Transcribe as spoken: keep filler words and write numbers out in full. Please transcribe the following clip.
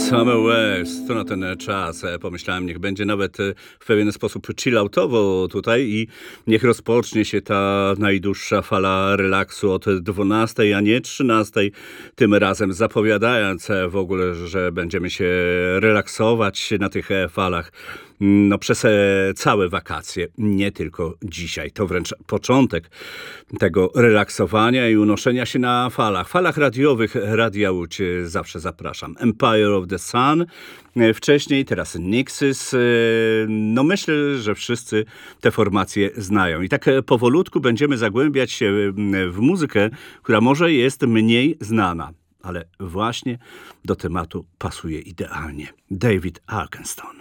Summer West, to na ten czas. E, Pomyślałem, niech będzie nawet e, w pewien sposób chilloutowo tutaj i niech rozpocznie się ta najdłuższa fala relaksu od dwunastej, a nie trzynastej. Tym razem zapowiadając e, w ogóle, że będziemy się relaksować na tych e, falach. No, przez e, całe wakacje, nie tylko dzisiaj. To wręcz początek tego relaksowania i unoszenia się na falach. Falach radiowych Radia Łódź e, zawsze zapraszam. Empire of the Sun, e, wcześniej, teraz Nixys. E, no myślę, że wszyscy te formacje znają. I tak e, powolutku będziemy zagłębiać się e, w muzykę, która może jest mniej znana, ale właśnie do tematu pasuje idealnie. David Arkenstone.